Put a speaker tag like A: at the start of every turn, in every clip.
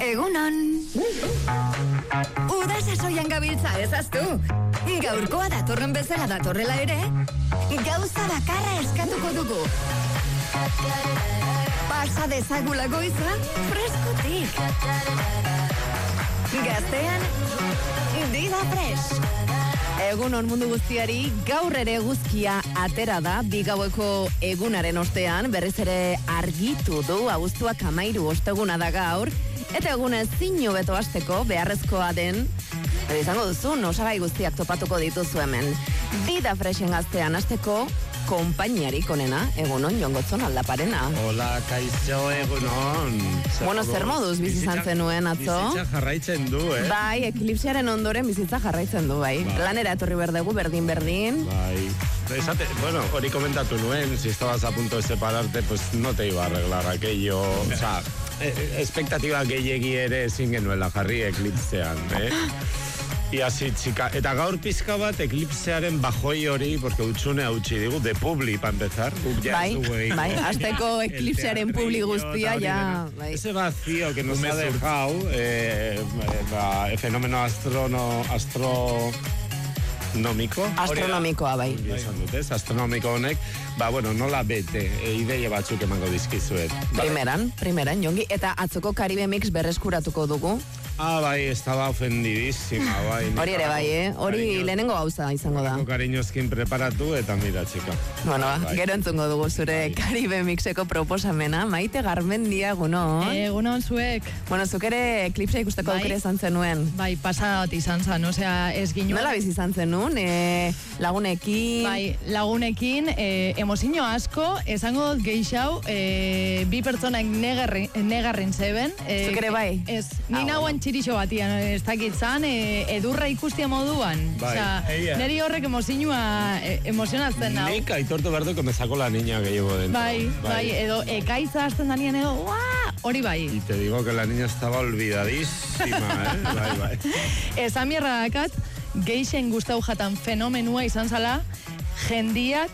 A: Egunon. Uda sasoian gabiltza ezaztu. Gaurkoa datorren bezala datorrela ere, gauza bakarra eskatuko dugu. Pasa dezagula goiza, freskotik. Gaztean, dida fresh. Egunon mundu guztiari, gaur ere eguzkia atera da, bigaueko egunaren ostean, berriz ere argitu du, abuztuak 13 osteguna da gaur, eta egunez zinu beto hasteko beharrezkoa den, izango duzu, osagai guztiak topatuko dituzu hemen. Dida freshen gaztean hasteko, konpainiarik onena, egunon, Jon Gotzon aldaparena.
B: Hola, kaixo, egunon.
A: Bueno, zer moduz bizizan zenuen, atzo?
B: Bizitza jarraitzen du,
A: Bai, eklipsiaren ondoren bizitza jarraitzen du, bai. Lanera etorri berdegu, berdin.
B: Bai. Bueno, hori komentatu nuen, si estabas a punto de separarte, pues no te iba a arreglar aquello, o sea, expectativa gehiegi ere ezin genuela jarri eklipsean, Y así, chica, eta gaur pizka bat eklipsearen bajoi hori, porque utxune hautsi digu, de publi, pa empezar.
A: Bai, azteko eklipsearen publi guztia, ya.
B: Ese vacío que nos ha dejado, el fenómeno
A: astronómicoa, bai.
B: Astronómico honek, bueno, nola bete, ideia batzuk emango dizkizuet.
A: Primeran, Jongi, eta atzoko Caribe Mix berreskuratuko dugu.
B: Bai, estaba ofendidísima, bai.
A: Hori ere bai, hori lehenengo gauza izango da.
B: Kariñozkin preparatu eta mira, txika.
A: Bueno, gero entzungo dugu zure Caribe Mixeko proposamena. Maite Garmendia, egunon.
C: Egunon zuek.
A: Bueno, zuk ere eklipsa ikusteko aukera izan zenuen.
C: Bai, pasadat izan zen, osea, ez ginen.
A: Nola bizi izan zenun, lagunekin?
C: Bai, lagunekin, emozio asko, esango dut geixau, bi pertsonak negarren zeben.
A: Zuk ere bai?
C: Ez, ni nagoen txirixo batian, ez dakitzan, edurra ikustia moduan.
B: Bai,
C: neri horrek emozionatzen nau.
B: Nik aitortu behar du, que me sako la niña gehiago dentro.
C: Bai, edo ekaitza hasten danien edo, hori bai.
B: Y te digo que la niña estaba olvidadísima, bai.
C: Esan bierra dakat, geixen guztau jatan fenomenua izan zala, jendiak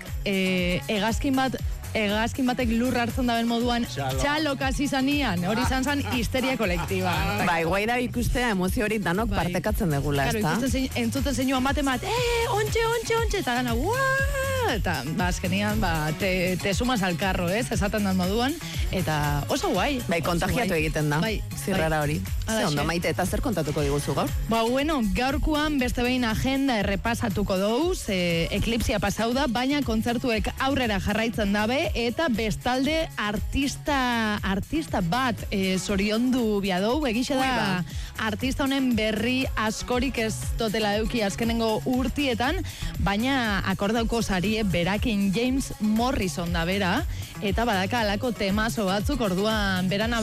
C: egazkin batek lur hartzen daben moduan txalokaz izanian, hori izan zen histeria kolektiba.
A: Bai, guai da ikustea emozio hori danok partekatzen degula, ez da?
C: Entzuten zeinuan bat, ontxe, eta gana, eta azkenian, te sumas al carro, esaten dan moduan, eta oso guai.
A: Bai, kontagiatu egiten da, zirrara hori. Ze ondo, Maite, eta zer kontatuko diguzu gaur?
C: Bueno, gaurkoan beste behin agenda errepasatuko douz, eklipsia pasau da, baina kontzertuek aurrera jarraitzen dabe, eta bestalde artista bat zoriondu biadou, egixe da artista honen berri askorik ez totela euki azkenengo urtietan, baina akordauko sarie berakin James Morrison da bera, eta badaka alako temazo batzuk orduan beran